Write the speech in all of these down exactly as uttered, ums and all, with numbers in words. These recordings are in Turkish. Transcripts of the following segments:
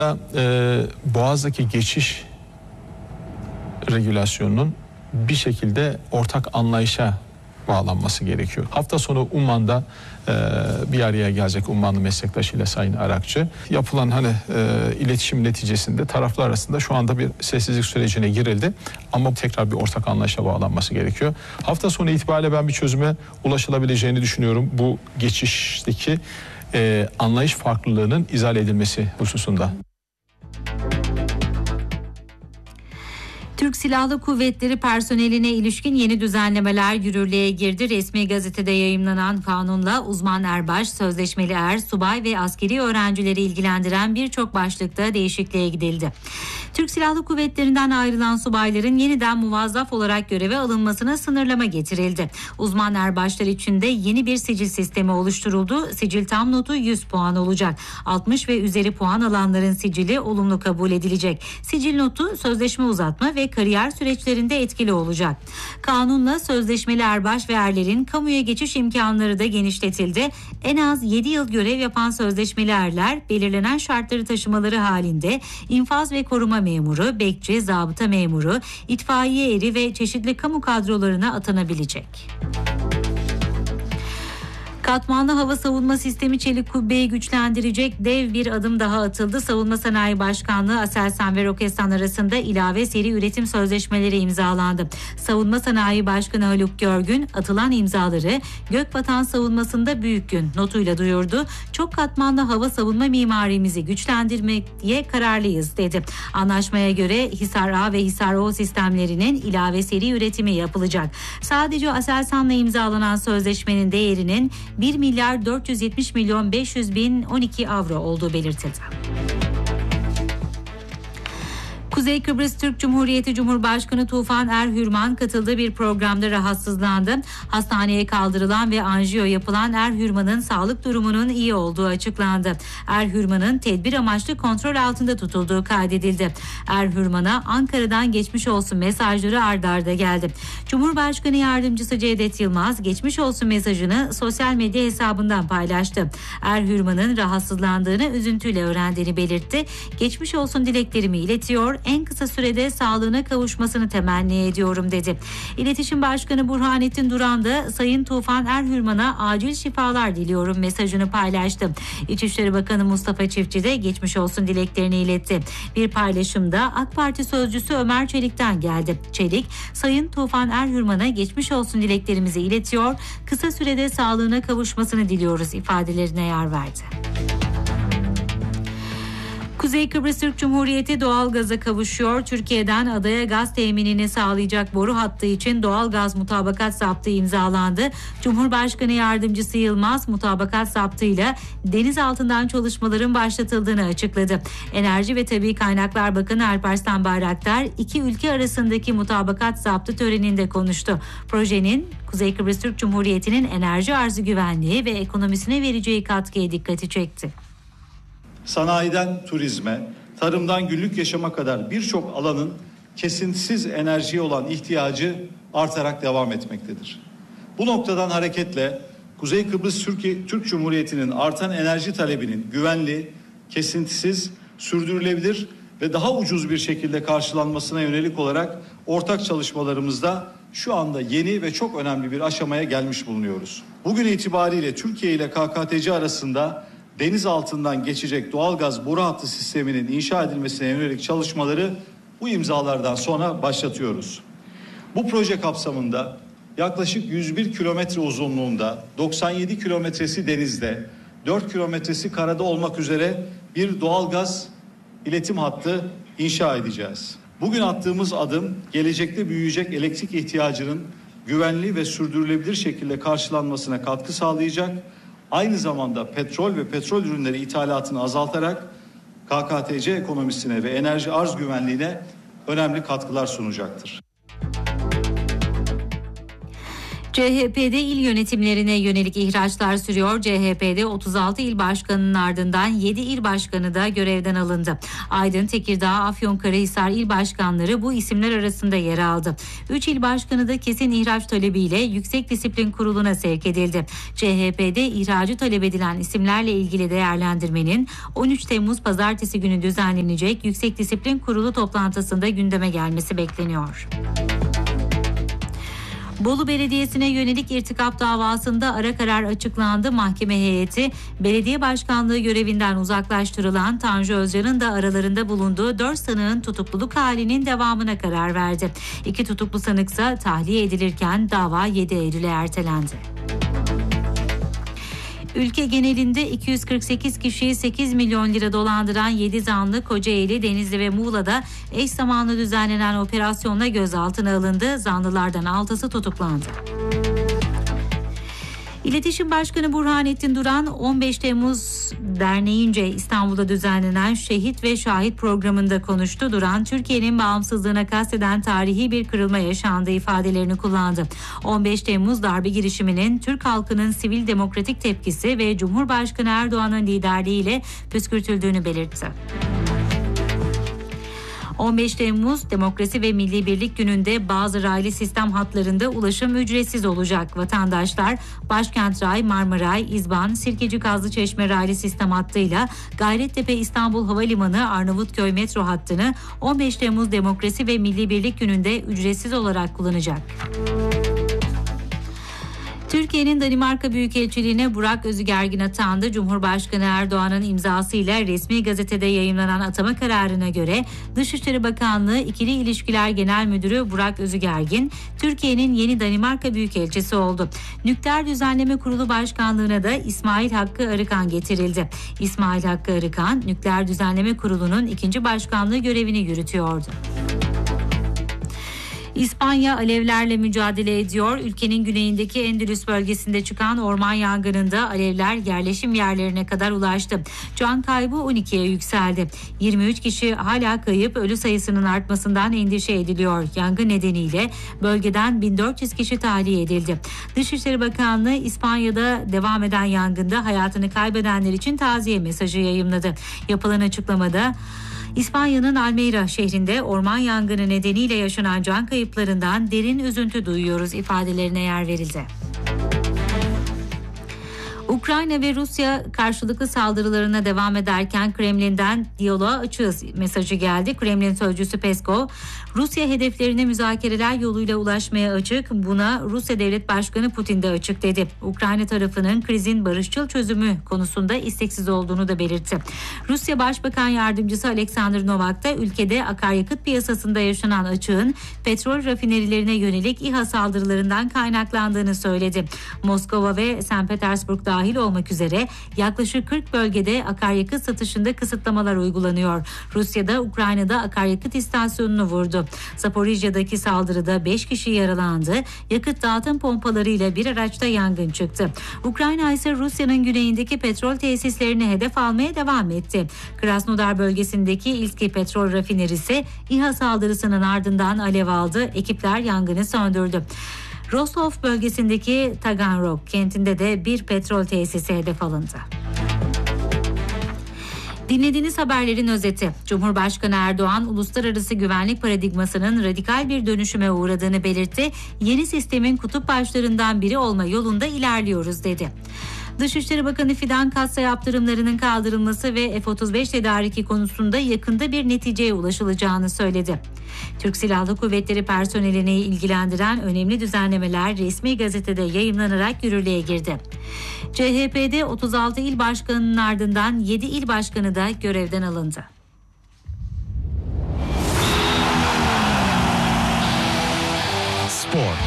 Ee, Boğaz'daki geçiş regülasyonunun bir şekilde ortak anlayışa bağlanması gerekiyor. Hafta sonu Umman'da e, bir araya gelecek Ummanlı meslektaşıyla Sayın Arakçı. Yapılan hani e, iletişim neticesinde taraflar arasında şu anda bir sessizlik sürecine girildi. Ama tekrar bir ortak anlayışa bağlanması gerekiyor. Hafta sonu itibariyle ben bir çözüme ulaşılabileceğini düşünüyorum. Bu geçişteki e, anlayış farklılığının izale edilmesi hususunda. Türk Silahlı Kuvvetleri personeline ilişkin yeni düzenlemeler yürürlüğe girdi. Resmi gazetede yayımlanan kanunla uzman erbaş, sözleşmeli er, subay ve askeri öğrencileri ilgilendiren birçok başlıkta değişikliğe gidildi. Türk Silahlı Kuvvetleri'nden ayrılan subayların yeniden muvazzaf olarak göreve alınmasına sınırlama getirildi. Uzman erbaşlar için de yeni bir sicil sistemi oluşturuldu. Sicil tam notu yüz puan olacak. altmış ve üzeri puan alanların sicili olumlu kabul edilecek. Sicil notu sözleşme uzatma ve kariyer süreçlerinde etkili olacak. Kanunla sözleşmeli erbaş ve erlerin kamuya geçiş imkanları da genişletildi. En az yedi yıl görev yapan sözleşmeli erler belirlenen şartları taşımaları halinde infaz ve koruma memuru, bekçi, zabıta memuru, itfaiye eri ve çeşitli kamu kadrolarına atanabilecek. Katmanlı hava savunma sistemi çelik kubbeyi güçlendirecek dev bir adım daha atıldı. Savunma Sanayi Başkanlığı, Aselsan ve Roketsan arasında ilave seri üretim sözleşmeleri imzalandı. Savunma Sanayi Başkanı Haluk Görgün atılan imzaları Gökvatan savunmasında büyük gün notuyla duyurdu. Çok katmanlı hava savunma mimarimizi güçlendirmeye kararlıyız dedi. Anlaşmaya göre Hisar A ve Hisar O sistemlerinin ilave seri üretimi yapılacak. Sadece Aselsan'la imzalanan sözleşmenin değerinin bir milyar dört yüz yetmiş milyon beş yüz bin on iki avro olduğu belirtildi. Kuzey Kıbrıs Türk Cumhuriyeti Cumhurbaşkanı Tufan Erhürman katıldığı bir programda rahatsızlandı. Hastaneye kaldırılan ve anjiyo yapılan Erhürman'ın sağlık durumunun iyi olduğu açıklandı. Erhürman'ın tedbir amaçlı kontrol altında tutulduğu kaydedildi. Erhürman'a Ankara'dan geçmiş olsun mesajları ard arda geldi. Cumhurbaşkanı Yardımcısı Cevdet Yılmaz geçmiş olsun mesajını sosyal medya hesabından paylaştı. Erhürman'ın rahatsızlandığını üzüntüyle öğrendiğini belirtti. Geçmiş olsun dileklerimi iletiyor. En kısa sürede sağlığına kavuşmasını temenni ediyorum dedi. İletişim Başkanı Burhanettin Duran da Sayın Tufan Erhürman'a acil şifalar diliyorum mesajını paylaştı. İçişleri Bakanı Mustafa Çiftçi de geçmiş olsun dileklerini iletti. Bir paylaşımda AK Parti sözcüsü Ömer Çelik'ten geldi. Çelik, Sayın Tufan Erhürman'a geçmiş olsun dileklerimizi iletiyor, kısa sürede sağlığına kavuşmasını diliyoruz ifadelerine yer verdi. Kuzey Kıbrıs Türk Cumhuriyeti doğalgaza kavuşuyor. Türkiye'den adaya gaz teminini sağlayacak boru hattı için doğalgaz mutabakat zaptı imzalandı. Cumhurbaşkanı Yardımcısı Yılmaz mutabakat zaptıyla deniz altından çalışmaların başlatıldığını açıkladı. Enerji ve Tabii Kaynaklar Bakanı Alparslan Bayraktar iki ülke arasındaki mutabakat zaptı töreninde konuştu. Projenin Kuzey Kıbrıs Türk Cumhuriyeti'nin enerji arzı güvenliği ve ekonomisine vereceği katkıya dikkati çekti. Sanayiden turizme, tarımdan günlük yaşama kadar birçok alanın kesintisiz enerjiye olan ihtiyacı artarak devam etmektedir. Bu noktadan hareketle Kuzey Kıbrıs Türkiye, Türk Cumhuriyeti'nin artan enerji talebinin güvenli, kesintisiz, sürdürülebilir ve daha ucuz bir şekilde karşılanmasına yönelik olarak ortak çalışmalarımızda şu anda yeni ve çok önemli bir aşamaya gelmiş bulunuyoruz. Bugün itibariyle Türkiye ile K K T C arasında deniz altından geçecek doğalgaz boru hattı sisteminin inşa edilmesine yönelik çalışmaları bu imzalardan sonra başlatıyoruz. Bu proje kapsamında yaklaşık yüz bir kilometre uzunluğunda, doksan yedi kilometresi denizde, dört kilometresi karada olmak üzere bir doğalgaz iletim hattı inşa edeceğiz. Bugün attığımız adım gelecekte büyüyecek elektrik ihtiyacının güvenli ve sürdürülebilir şekilde karşılanmasına katkı sağlayacak. Aynı zamanda petrol ve petrol ürünleri ithalatını azaltarak K K T C ekonomisine ve enerji arz güvenliğine önemli katkılar sunacaktır. C H P'de il yönetimlerine yönelik ihraçlar sürüyor. C H P'de otuz altı il başkanının ardından yedi il başkanı da görevden alındı. Aydın, Tekirdağ, Afyonkarahisar il başkanları bu isimler arasında yer aldı. üç il başkanı da kesin ihraç talebiyle Yüksek Disiplin Kurulu'na sevk edildi. C H P'de ihracı talep edilen isimlerle ilgili değerlendirmenin on üç Temmuz Pazartesi günü düzenlenecek Yüksek Disiplin Kurulu toplantısında gündeme gelmesi bekleniyor. Bolu Belediyesi'ne yönelik irtikap davasında ara karar açıklandı. Mahkeme heyeti belediye başkanlığı görevinden uzaklaştırılan Tanju Özcan'ın da aralarında bulunduğu dört sanığın tutukluluk halinin devamına karar verdi. İki tutuklu sanıksa tahliye edilirken dava yedi Eylül'e ertelendi. Ülke genelinde iki yüz kırk sekiz kişiyi sekiz milyon lira dolandıran yedi zanlı Kocaeli, Denizli ve Muğla'da eş zamanlı düzenlenen operasyonla gözaltına alındı. Zanlılardan altısı tutuklandı. İletişim Başkanı Burhanettin Duran, on beş Temmuz Derneğince İstanbul'da düzenlenen Şehit ve Şahit programında konuştu. Duran, Türkiye'nin bağımsızlığına kasteden tarihi bir kırılma yaşandığı ifadelerini kullandı. on beş Temmuz darbe girişiminin Türk halkının sivil demokratik tepkisi ve Cumhurbaşkanı Erdoğan'ın liderliğiyle püskürtüldüğünü belirtti. on beş Temmuz Demokrasi ve Milli Birlik Günü'nde bazı raylı sistem hatlarında ulaşım ücretsiz olacak. Vatandaşlar Başkent Ray, Marmaray, İzban, Sirkeci Kazlıçeşme raylı sistem hattıyla Gayrettepe İstanbul Havalimanı Arnavutköy metro hattını on beş Temmuz Demokrasi ve Milli Birlik Günü'nde ücretsiz olarak kullanacak. Türkiye'nin Danimarka Büyükelçiliğine Burak Özügergin atandı. Cumhurbaşkanı Erdoğan'ın imzasıyla resmi gazetede yayımlanan atama kararına göre Dışişleri Bakanlığı İkili İlişkiler Genel Müdürü Burak Özügergin, Türkiye'nin yeni Danimarka Büyükelçisi oldu. Nükleer Düzenleme Kurulu Başkanlığı'na da İsmail Hakkı Arıkan getirildi. İsmail Hakkı Arıkan, Nükleer Düzenleme Kurulu'nun ikinci başkanlığı görevini yürütüyordu. İspanya alevlerle mücadele ediyor. Ülkenin güneyindeki Endülüs bölgesinde çıkan orman yangınında alevler yerleşim yerlerine kadar ulaştı. Can kaybı on ikiye yükseldi. yirmi üç kişi hala kayıp, ölü sayısının artmasından endişe ediliyor. Yangın nedeniyle bölgeden bin dört yüz kişi tahliye edildi. Dışişleri Bakanlığı İspanya'da devam eden yangında hayatını kaybedenler için taziye mesajı yayımladı. Yapılan açıklamada İspanya'nın Almeida şehrinde orman yangını nedeniyle yaşanan can kayıplarından derin üzüntü duyuyoruz ifadelerine yer verildi. Ukrayna ve Rusya karşılıklı saldırılarına devam ederken Kremlin'den diyaloğa açığız mesajı geldi. Kremlin sözcüsü Peskov, Rusya hedeflerine müzakereler yoluyla ulaşmaya açık, buna Rusya Devlet Başkanı Putin de açık dedi. Ukrayna tarafının krizin barışçıl çözümü konusunda isteksiz olduğunu da belirtti. Rusya Başbakan Yardımcısı Alexander Novak da ülkede akaryakıt piyasasında yaşanan açığın petrol rafinerilerine yönelik İHA saldırılarından kaynaklandığını söyledi. Moskova ve Sankt Petersburg dahil olmak üzere yaklaşık kırk bölgede akaryakıt satışında kısıtlamalar uygulanıyor. Rusya'da Ukrayna'da akaryakıt istasyonunu vurdu. Zaporijya'daki saldırıda beş kişi yaralandı. Yakıt dağıtım pompalarıyla bir araçta yangın çıktı. Ukrayna ise Rusya'nın güneyindeki petrol tesislerini hedef almaya devam etti. Krasnodar bölgesindeki İlki petrol rafinerisi İHA saldırısının ardından alev aldı. Ekipler yangını söndürdü. Rostov bölgesindeki Taganrog kentinde de bir petrol tesisi hedef alındı. Dinlediğiniz haberlerin özeti. Cumhurbaşkanı Erdoğan, uluslararası güvenlik paradigmasının radikal bir dönüşüme uğradığını belirtti. Yeni sistemin kutup başlarından biri olma yolunda ilerliyoruz dedi. Dışişleri Bakanı Fidan Kassa yaptırımlarının kaldırılması ve F otuz beş tedariki konusunda yakında bir neticeye ulaşılacağını söyledi. Türk Silahlı Kuvvetleri personelini ilgilendiren önemli düzenlemeler resmi gazetede yayımlanarak yürürlüğe girdi. C H P'de otuz altı il başkanının ardından yedi il başkanı da görevden alındı. Spor.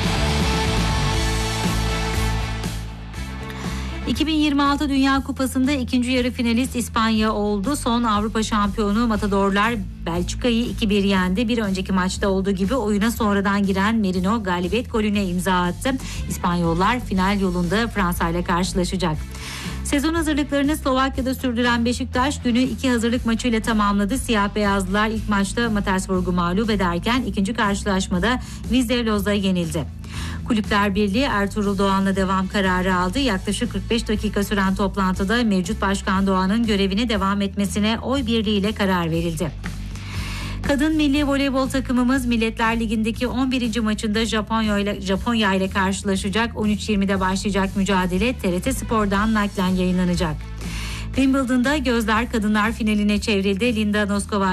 iki bin yirmi altı Dünya Kupası'nda ikinci yarı finalist İspanya oldu. Son Avrupa şampiyonu Matadorlar Belçika'yı iki bir yendi. Bir önceki maçta olduğu gibi oyuna sonradan giren Merino galibiyet golüne imza attı. İspanyollar final yolunda Fransa ile karşılaşacak. Sezon hazırlıklarını Slovakya'da sürdüren Beşiktaş günü iki hazırlık maçıyla tamamladı. Siyah beyazlılar ilk maçta Mattersburg'u mağlup ederken ikinci karşılaşmada Vizle Loz'a yenildi. Kulüpler Birliği Ertuğrul Doğan'la devam kararı aldı. Yaklaşık kırk beş dakika süren toplantıda mevcut Başkan Doğan'ın görevine devam etmesine oy birliğiyle karar verildi. Kadın milli voleybol takımımız Milletler Ligi'ndeki on birinci maçında Japonya ile Japonya ile karşılaşacak. on üç yirmide başlayacak mücadele T R T Spor'dan naklen yayınlanacak. Wimbledon'da gözler kadınlar finaline çevrildi. Linda Noskova